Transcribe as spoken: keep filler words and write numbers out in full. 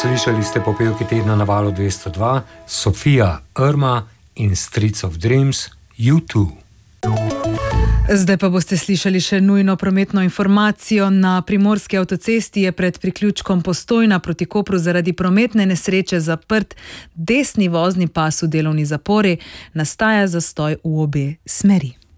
Slišali ste popevki tedna na valu dvesto dva, Sofija Irma in Streets of Dreams, U dva. Zdaj pa boste slišali še nujno prometno informacijo. Na primorski avtocesti je pred priključkom Postojna proti Kopru zaradi prometne nesreče zaprt desni vozni pas v delovni zapori. Nastaja zastoj v obe smeri.